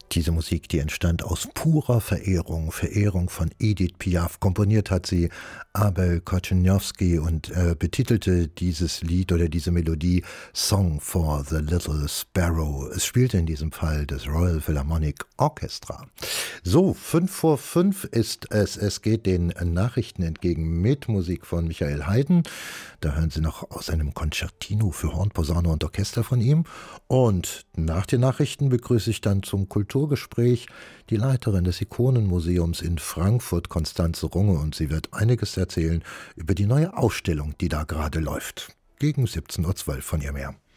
Diese Musik, die entstand aus purer Verehrung, Verehrung von Edith Piaf. Komponiert hat sie Abel Korzeniowski und betitelte dieses Lied oder diese Melodie Song for the Little Sparrow. Es spielte in diesem Fall das Royal Philharmonic Orchestra. So, 5 vor 5 ist es. Es geht den Nachrichten entgegen mit Musik von Michael Haydn. Da hören Sie noch aus einem Concertino für Horn, Posaune und Orchester von ihm. Und nach den Nachrichten begrüße ich dann zum Kulturgespräch die Leiterin des Ikonenmuseums in Frankfurt, Constanze Runge, und sie wird einiges erzählen über die neue Ausstellung, die da gerade läuft. Gegen 17:12 Uhr von ihr mehr.